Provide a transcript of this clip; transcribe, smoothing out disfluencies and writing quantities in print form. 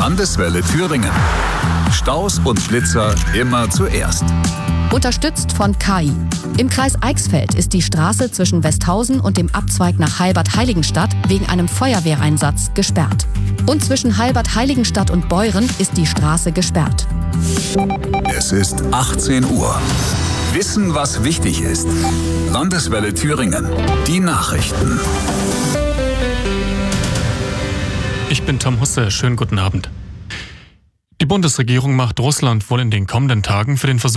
Landeswelle Thüringen. Staus und Blitzer immer zuerst. Unterstützt von KAI. Im Kreis Eichsfeld ist die Straße zwischen Westhausen und dem Abzweig nach Heilbad-Heiligenstadt wegen einem Feuerwehreinsatz gesperrt. Und zwischen Heilbad-Heiligenstadt und Beuren ist die Straße gesperrt. Es ist 18 Uhr. Wissen, was wichtig ist. Landeswelle Thüringen. Die Nachrichten. Ich bin Tom Husse. Schönen guten Abend. Die Bundesregierung macht Russland wohl in den kommenden Tagen für den Versuch